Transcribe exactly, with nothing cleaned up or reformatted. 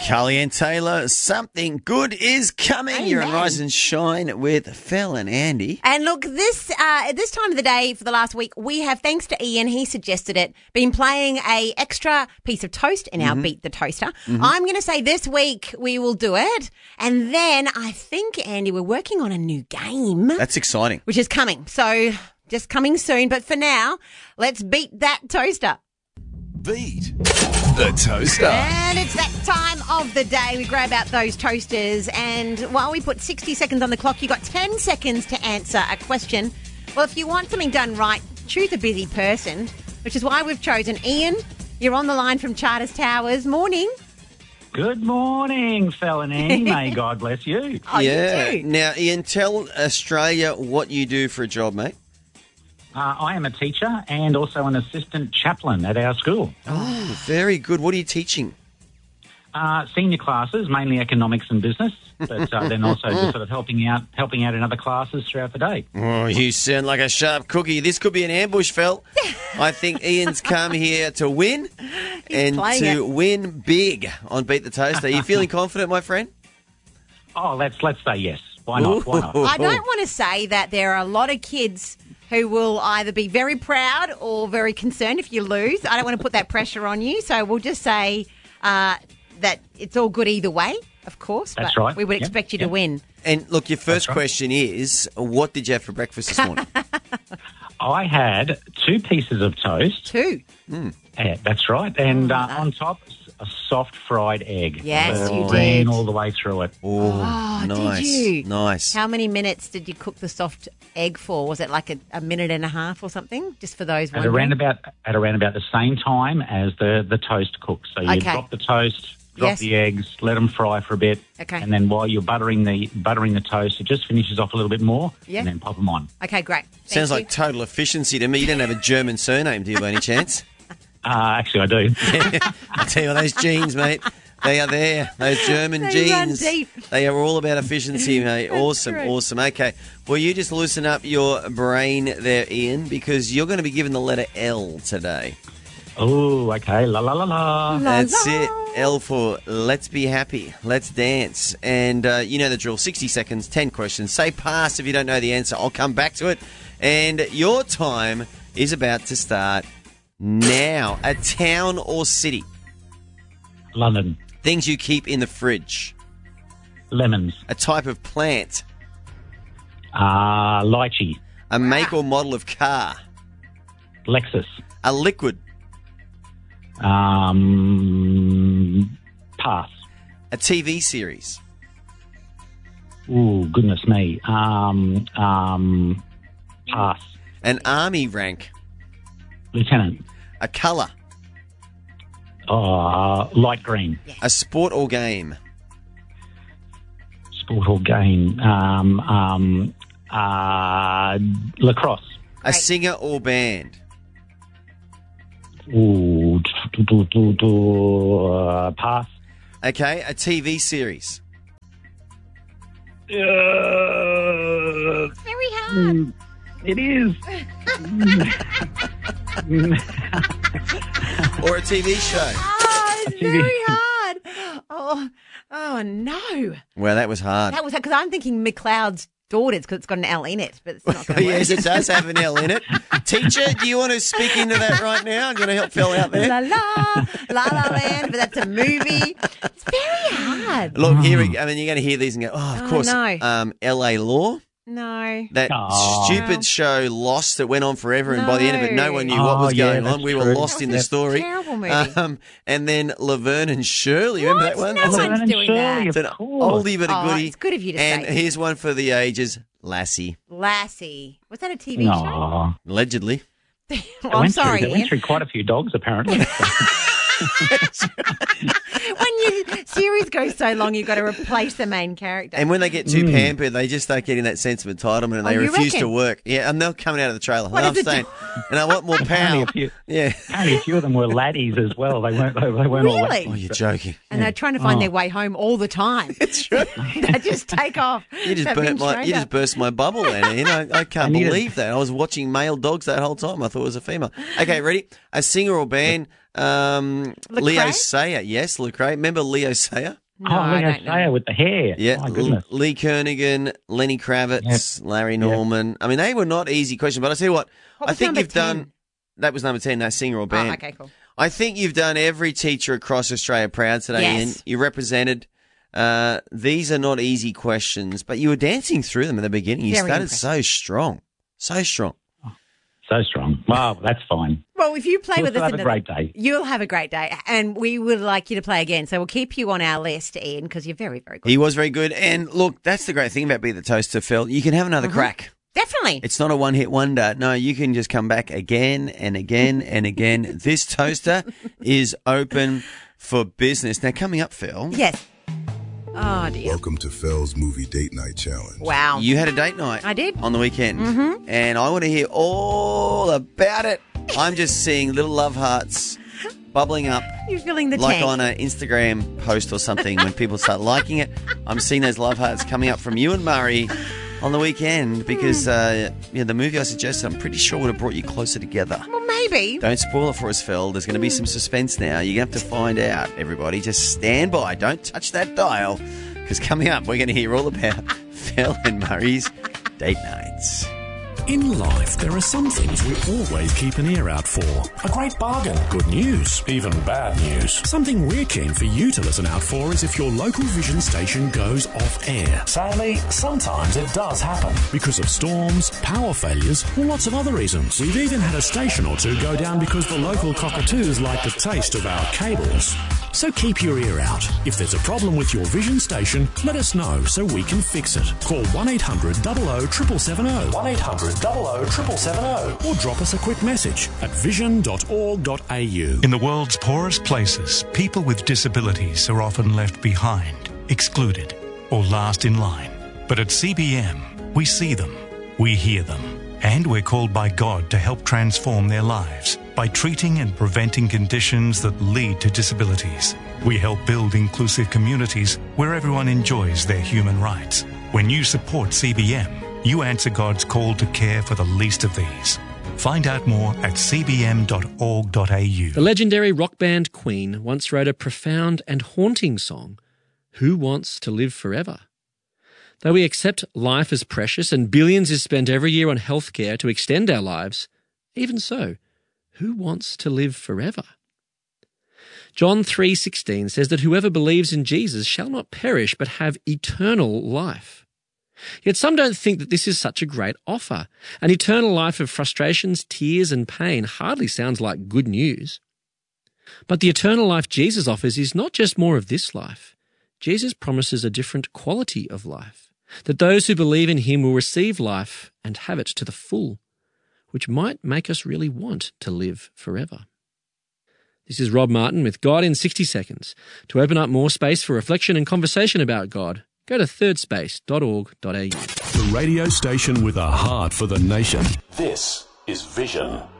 Cully and Taylor, something good is coming. Amen. You're on Rise and Shine with Phil and Andy. And look, this uh, at this time of the day for the last week, we have, thanks to Ian, he suggested it, been playing a extra piece of toast in our Beat the Toaster. I'm going to say this week we will do it. And then I think, Andy, we're working on a new game, That's exciting. which is coming. So just coming soon. But for now, let's beat that toaster. Beat the Toaster. And it's that time of the day. We grab out those toasters, and while we put sixty seconds on the clock, you got ten seconds to answer a question. Well, if you want something done right, choose a busy person, which is why we've chosen Ian. You're on the line from Charters Towers. Morning. Good morning, Phil and Andy. May God bless you. Oh, yeah. you do. Now, Ian, tell Australia what you do for a job, mate. Uh, I am a teacher and also an assistant chaplain at our school. Oh, very good. What are you teaching? Uh, senior classes, mainly economics and business, but uh, then also just sort of helping out, helping out in other classes throughout the day. Oh, you sound like a sharp cookie. This could be an ambush, Phil. I think Ian's come here to win and playing to it. win big on Beat the Toaster. Are you feeling confident, my friend? Oh, let's let's say yes. Why not? Why not? I don't want to say that there are a lot of kids who will either be very proud or very concerned if you lose. I don't want to put that pressure on you, so we'll just say uh, that it's all good either way, of course. That's but right. We would Yep, expect you yep. to win. And look, your first That's right. question is, what did you have for breakfast this morning? I had two pieces of toast. Two. Yeah, that's right, and Oh, uh, that- on top a soft fried egg. Yes, Uh, you ran did. all the way through it. Oh, Oh, nice. did you? Nice. How many minutes did you cook the soft egg for? Was it like a, a minute and a half or something? Just for those At wondering. around about at around about the same time as the, the toast cooks. So you Okay. drop the toast, drop Yes. the eggs, let them fry for a bit, Okay. and then while you're buttering the buttering the toast, it just finishes off a little bit more, Yeah. and then pop them on. Okay, great. Thank Sounds you. like total efficiency to me. You don't have a German surname, do you, by any chance? Uh, actually, I do. I tell you what, those genes, mate, they are there. Those German They run genes, deep. they are all about efficiency, mate. Awesome, correct. awesome. Okay, well, you just loosen up your brain there, Ian, because you're going to be given the letter L today. Oh, okay. La la la la. La, That's la. it. L for let's be happy, let's dance. And uh, you know the drill, sixty seconds, ten questions. Say pass if you don't know the answer. I'll come back to it. And your time is about to start now. A town or city. London. Things you keep in the fridge. Lemons. A type of plant. Uh, lychee. A make or model of car. Lexus. A liquid. Um, pass. A T V series. Ooh, goodness me. Um, um, pass. An army rank. Lieutenant. A colour. Uh, light green. A sport or game. Sport or game. Um, um, uh, lacrosse. A singer or band. Ooh, do, do, do, do, uh, pass. Okay, a T V series. Uh, Very hard. it is. Or a T V show. Oh, it's T V. very hard. Oh, oh no. Well, that was hard. That was because I'm thinking McLeod's Daughters because it's got an L in it, but it's not going to work. Yes, it does have an L in it. Teacher, do you want to speak into that right now? I'm going to help Phil out there. La la, La La Land, but that's a movie. It's very hard. Look, here we go. I mean, you're going to hear these and go, oh, of Oh, course. no. Um, L A Law. No. That Aw. stupid show Lost that went on forever, and by the end of it, no one knew what Oh, was yeah, going on. that's We were true. lost in the That's a story. terrible movie. Um, and then Laverne and Shirley. Remember that one? No That's a- one's Laverne and doing Shirley, that. it's an of course. oldie but a Oh, goodie. it's good of you to and say. here's one for the ages, Lassie, Lassie. Was that a T V show? Aw. allegedly. Well, They I'm went sorry, Through, they Ian. went through quite a few dogs, apparently. When your series goes so long, you've got to replace the main character. And when they get too pampered, they just start getting that sense of entitlement, and Hmm. Oh, they you refuse to reckon? work. Yeah, and they're coming out of the trailer. What and I'm is it saying, and I want more Apparently power. a few, Yeah. apparently a few of them were laddies as well. They weren't. They, they weren't all Really? ladies. Oh, you're joking. and they're trying to find Oh. their way home all the time. It's true. They just take off. You just They've burnt been my. trained You up. just burst my bubble, Anna. You know, I can't I needed- believe that. I was watching male dogs that whole time. I thought it was a female. Okay, ready? A singer or band. Um, Lecrae? Leo Sayer. Yes, Lecrae. Remember Leo Sayer? No, oh, I Leo don't know. Sayer with the hair. Yeah. My goodness. L- Lee Kernigan, Lenny Kravitz, Larry Norman. I mean, they were not easy questions, but I tell you what, What I was think number you've ten? done. That was number ten, no singer or band. Oh, okay, cool. I think you've done every teacher across Australia proud today, Yes. Ian. You represented. Uh, these are not easy questions, but you were dancing through them at the beginning. You Very started impressive. so strong. So strong. So strong. Wow, that's fine. Well, if you play We'll with us, have a another- great day. You'll have a great day, and we would like you to play again. So we'll keep you on our list, Ian, because you're very, very good. He was very good. And look, that's the great thing about Be the Toaster, Phil. You can have another Mm-hmm. crack. Definitely. It's not a one-hit wonder. No, you can just come back again and again and again. This toaster is open for business. Now, coming up, Phil, Yes. Oh, dear. Welcome to Phil's Movie Date Night Challenge. Wow. you had a date night. I did. On the weekend. Mm-hmm. And I want to hear all about it. I'm just seeing little love hearts bubbling up You're filling the like tank. on an Instagram post or something when people start liking it. I'm seeing those love hearts coming up from you and Murray on the weekend because uh, yeah, the movie I suggested, I'm pretty sure would have brought you closer together. Well, maybe. Don't spoil it for us, Phil. There's going to be some suspense now. You're going to have to find out, everybody. Just stand by. Don't touch that dial because coming up, we're going to hear all about Phil and Murray's date nights. In life, there are some things we always keep an ear out for. A great bargain, good news, even bad news. Something we're keen for you to listen out for is if your local Vision station goes off air. Sadly, sometimes it does happen because of storms, power failures, or lots of other reasons. We've even had a station or two go down because the local cockatoos like the taste of our cables. So keep your ear out. If there's a problem with your Vision station, let us know so we can fix it. Call one eight hundred double oh seven seven oh, one eight hundred double oh seven seven oh, or drop us a quick message at vision dot org dot a u. In the world's poorest places, people with disabilities are often left behind, excluded, or last in line. But at C B M, we see them, we hear them, and we're called by God to help transform their lives by treating and preventing conditions that lead to disabilities. We help build inclusive communities where everyone enjoys their human rights. When you support C B M, you answer God's call to care for the least of these. Find out more at c b m dot org dot a u. The legendary rock band Queen once wrote a profound and haunting song, Who Wants to Live Forever? Though we accept life as precious and billions is spent every year on healthcare to extend our lives, even so, who wants to live forever? John three sixteen says that whoever believes in Jesus shall not perish but have eternal life. Yet some don't think that this is such a great offer. An eternal life of frustrations, tears and pain hardly sounds like good news. But the eternal life Jesus offers is not just more of this life. Jesus promises a different quality of life, that those who believe in him will receive life and have it to the full, which might make us really want to live forever. This is Rob Martin with God in sixty seconds. To open up more space for reflection and conversation about God, go to third space dot org dot a u. The radio station with a heart for the nation. This is Vision.